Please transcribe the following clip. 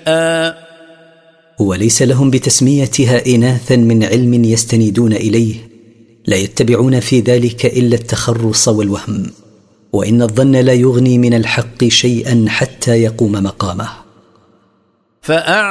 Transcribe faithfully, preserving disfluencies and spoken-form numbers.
شيئا، وليس لهم بتسميتها إناثا من علم يستندون إليه، لا يتبعون في ذلك إلا التخرص والوهم، وإن الظن لا يغني من الحق شيئا حتى يقوم مقامه.